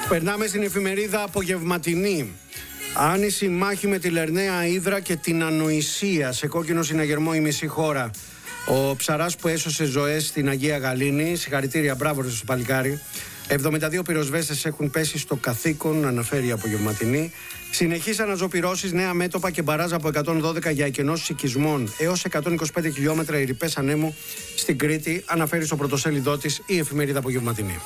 Περνάμε στην εφημερίδα Απογευματινή. Άνηση μάχη με τη Λερναία Ύδρα και την ανοησία. Σε κόκκινο συναγερμό η μισή χώρα. Ο ψαράς που έσωσε ζωές στην Αγία Γαλήνη. Συγχαρητήρια, μπράβο στο παλικάρι. 72 πυροσβέστες έχουν πέσει στο καθήκον, αναφέρει η Απογευματινή. Συνεχείς αναζωπυρώσεις, νέα μέτωπα και μπαράζ από 112 για εκενώσεις οικισμών. Έως 125 χιλιόμετρα οι ρηπές ανέμου στην Κρήτη, αναφέρει στο πρωτοσέλιδό της η εφημερίδα Απογευματινή.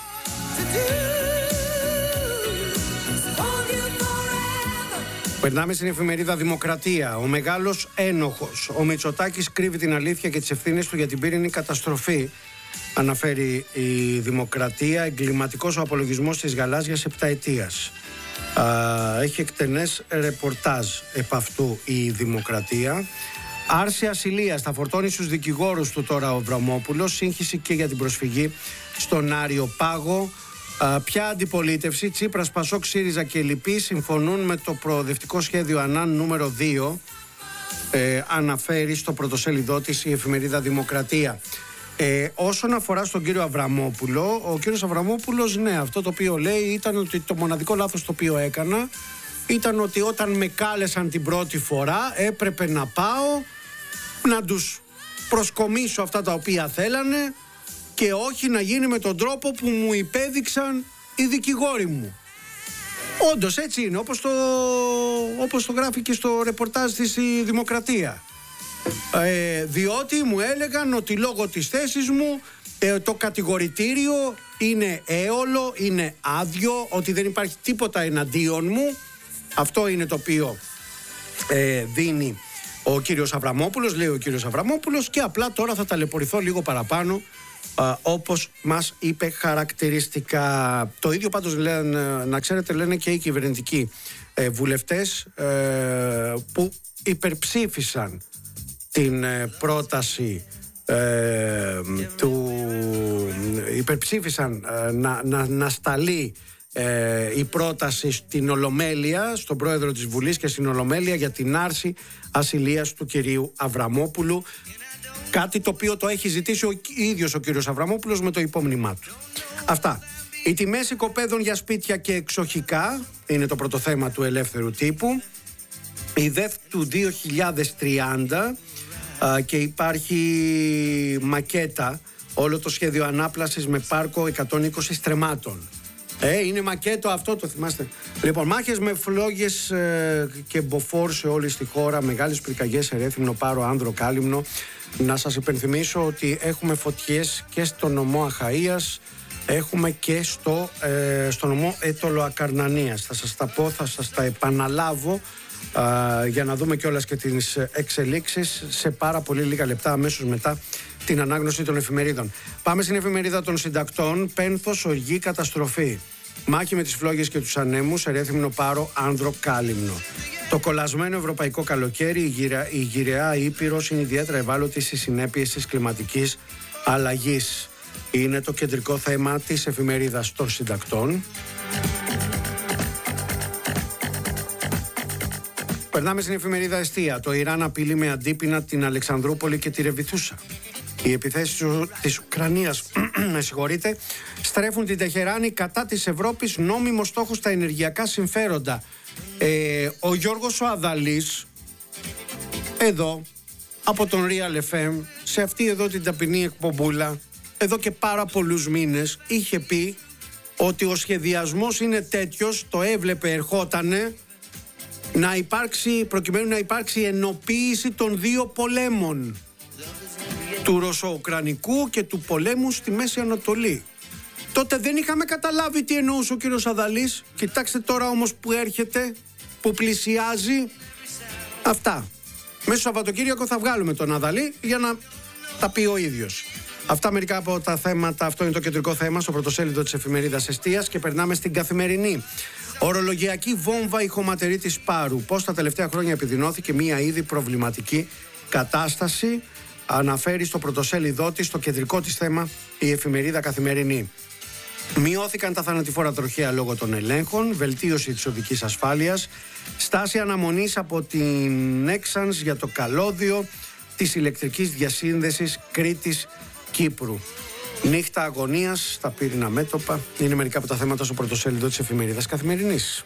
Περνάμε στην εφημερίδα Δημοκρατία. Ο μεγάλος ένοχος. Ο Μητσοτάκης κρύβει την αλήθεια και τις ευθύνες του για την πύρινη καταστροφή, αναφέρει η Δημοκρατία. Εγκληματικός ο απολογισμός της γαλάζιας επταετίας. Έχει εκτενές ρεπορτάζ επ' αυτού η Δημοκρατία. Άρση ασυλίας, θα φορτώνει στους δικηγόρους του τώρα ο Αβραμόπουλος. Σύγχυση και για την προσφυγή στον Άριο Πάγο. Ποια αντιπολίτευση, Τσίπρας, Πασόκ, ΣΥΡΙΖΑ και λοιποί συμφωνούν με το προοδευτικό σχέδιο ΑΝΑΝ νούμερο 2, αναφέρει στο πρωτοσέλιδό της η εφημερίδα Δημοκρατία. Όσον αφορά στον κύριο Αβραμόπουλο, ο κύριος Αβραμόπουλος, ναι, αυτό το οποίο λέει ήταν ότι το μοναδικό λάθος το οποίο έκανα ήταν ότι όταν με κάλεσαν την πρώτη φορά έπρεπε να πάω να τους προσκομίσω αυτά τα οποία θέλανε και όχι να γίνει με τον τρόπο που μου υπέδειξαν οι δικηγόροι μου. Όντως έτσι είναι, όπως το γράφει και στο ρεπορτάζ της η Δημοκρατία. Διότι μου έλεγαν ότι λόγω της θέσης μου το κατηγορητήριο είναι έολο, είναι άδειο, ότι δεν υπάρχει τίποτα εναντίον μου. Αυτό είναι το οποίο δίνει ο κύριος Αβραμόπουλος, λέει ο κύριος Αβραμόπουλος, και απλά τώρα θα ταλαιπωρηθώ λίγο παραπάνω, όπως μας είπε χαρακτηριστικά. Το ίδιο πάντως λένε, να ξέρετε, λένε και οι κυβερνητικοί βουλευτές που υπερψήφισαν την πρόταση υπερψήφισαν να σταλεί η πρόταση στην Ολομέλεια, στον πρόεδρο της Βουλής και στην Ολομέλεια, για την άρση ασυλίας του κυρίου Αβραμόπουλου. Κάτι το οποίο το έχει ζητήσει ο ίδιος ο κύριος Αβραμόπουλος με το υπόμνημά του. Αυτά. Οι τιμές οικοπαίδων για σπίτια και εξοχικά είναι το πρώτο θέμα του Ελεύθερου Τύπου. Η ΔΕΘ του 2030 και υπάρχει μακέτα, όλο το σχέδιο ανάπλασης με πάρκο 120 στρεμμάτων. Είναι μακέτο αυτό, το θυμάστε. Λοιπόν, μάχες με φλόγες και μποφόρ σε όλη τη χώρα, μεγάλες πυρκαγιές σε Ρέθυμνο, Πάρο, Άνδρο, Κάλυμνο. Να σας υπενθυμίσω ότι έχουμε φωτιές και στο νομό Αχαΐας, έχουμε και στο νομό Αιτωλοακαρνανίας. Θα σας τα πω, θα σας τα επαναλάβω για να δούμε κιόλας και τις εξελίξεις σε πάρα πολύ λίγα λεπτά, αμέσως μετά την ανάγνωση των εφημερίδων. Πάμε στην εφημερίδα των συντακτών. Πένθος, οργή, καταστροφή. Μάχη με τις φλόγες και τους ανέμους σε Ρέθυμνο, Πάρο, Άνδρο, Κάλυμνο. Το κολλασμένο ευρωπαϊκό καλοκαίρι, η γυραιά Ήπειρος είναι ιδιαίτερα ευάλωτη στις συνέπειες της κλιματικής αλλαγής. Είναι το κεντρικό θέμα της εφημερίδας των συντακτών. Περνάμε στην εφημερίδα Εστία. Το Ιράν απειλεί με αντίπεινα την Αλεξανδρούπολη και τη Ρεβιθούσα. Οι επιθέσεις της Ουκρανίας στρέφουν την Τεχεράνη κατά της Ευρώπης, νόμιμο στόχο στα ενεργειακά συμφέροντα. Ο Γιώργος ο Αδαλής, εδώ, από τον Real FM, σε αυτή εδώ την ταπεινή εκπομπούλα, εδώ και πάρα πολλούς μήνες, είχε πει ότι ο σχεδιασμός είναι τέτοιος, το έβλεπε, ερχότανε, να υπάρξει, προκειμένου να υπάρξει ενοποίηση των δύο πολέμων, του Ρωσο-Ουκρανικού και του πολέμου στη Μέση Ανατολή. Τότε δεν είχαμε καταλάβει τι εννοούσε ο κύριος Αδαλής. Κοιτάξτε τώρα όμως που έρχεται, που πλησιάζει. Αυτά. Μέσα στο Σαββατοκύριακο θα βγάλουμε τον Αδαλή για να τα πει ο ίδιος. Αυτά μερικά από τα θέματα, αυτό είναι το κεντρικό θέμα στο πρωτοσέλιδο της εφημερίδας Εστίας, και περνάμε στην Καθημερινή. Ορολογιακή βόμβα η χωματερή της Πάρου. Πώς τα τελευταία χρόνια επιδεινώθηκε μια ήδη προβληματική κατάσταση, αναφέρει στο πρωτοσέλιδό της, το κεντρικό της θέμα, η εφημερίδα Καθημερινή. Μειώθηκαν τα θανατηφόρα τροχαία λόγω των ελέγχων, βελτίωση της οδικής ασφάλειας, στάση αναμονής από την Nexans για το καλώδιο της ηλεκτρικής διασύνδεσης Κρήτης Κύπρου. Νύχτα αγωνίας στα πύρινα μέτωπα. Είναι μερικά από τα θέματα στο πρωτοσέλιδο της εφημερίδας Καθημερινής.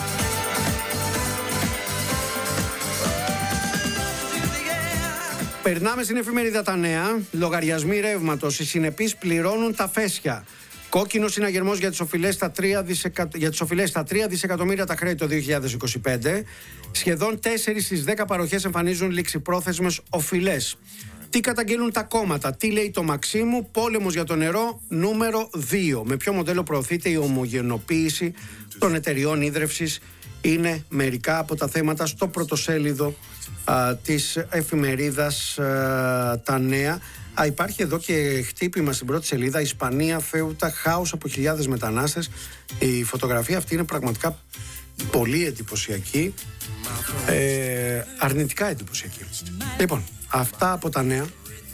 Περνάμε στην εφημερίδα Τα Νέα. Λογαριασμοί ρεύματος. Οι συνεπείς πληρώνουν τα φέσια. Κόκκινο συναγερμός για τις οφειλές στα 3 δισεκατομμύρια τα χρέη το 2025. Σχεδόν 4 στις 10 παροχές εμφανίζουν ληξιπρόθεσμες οφειλές. Τι καταγγέλνουν τα κόμματα, τι λέει το Μαξίμου, πόλεμος για το νερό νούμερο 2. Με ποιο μοντέλο προωθείται η ομογενοποίηση των εταιριών ίδρευσης, είναι μερικά από τα θέματα στο πρωτοσέλιδο της εφημερίδας Τα Νέα. Υπάρχει εδώ και χτύπημα στην πρώτη σελίδα. Ισπανία, Φέουτα, χάος από χιλιάδες μετανάστες. Η φωτογραφία αυτή είναι πραγματικά πολύ εντυπωσιακή, αρνητικά εντυπωσιακή. Λοιπόν, αυτά από Τα Νέα.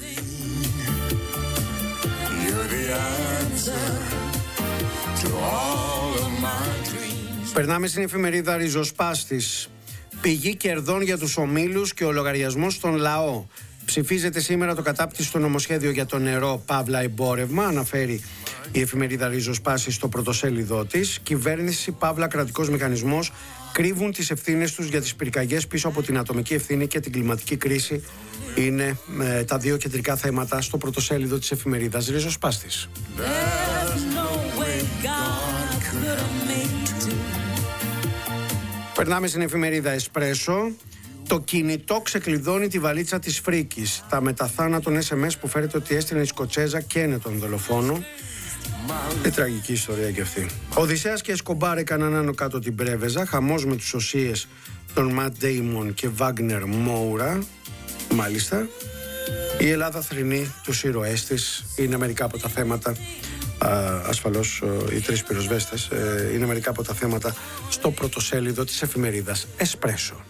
Περνάμε στην εφημερίδα Ριζοσπάστης. Πηγή κερδών για τους ομίλους και ο λογαριασμός στον λαό. Ψηφίζεται σήμερα το κατάπτυστο νομοσχέδιο για το νερό παύλα εμπόρευμα, αναφέρει η εφημερίδα Ριζοσπάστης στο πρωτοσέλιδό της. Κυβέρνηση παύλα κρατικός μηχανισμός κρύβουν τις ευθύνες τους για τις πυρκαγιές πίσω από την ατομική ευθύνη και την κλιματική κρίση. Είναι τα δύο κεντρικά θέματα στο πρωτοσέλιδο της εφημερίδας Ριζοσπάστης. Περνάμε στην εφημερίδα Εσπρέσο. Το κινητό ξεκλειδώνει τη βαλίτσα της φρίκης. Τα μεταθάνατον SMS που φέρεται ότι έστειλε η Σκοτσέζα καίνε τον δολοφόνο. Τι τραγική ιστορία κι αυτή. Οδυσσέας και Εσκομπάρ έκαναν άνω κάτω την Πρέβεζα. Χαμός με τους οσίες των Ματ Ντέιμον και Βάγνερ Μόουρα. Μάλιστα. Η Ελλάδα θρηνεί τους ήρωές της. Είναι μερικά από τα θέματα. Ασφαλώς οι 3 πυροσβέστες είναι μερικά από τα θέματα στο πρωτοσέλιδο της εφημερίδας Εσπρέσο.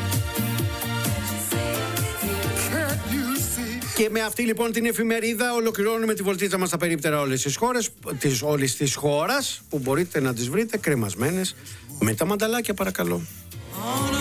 Και με αυτή λοιπόν την εφημερίδα ολοκληρώνουμε τη βολτίτσα μας στα περίπτερα όλες τις χώρας που μπορείτε να τις βρείτε κρεμασμένες με τα μανταλάκια, παρακαλώ.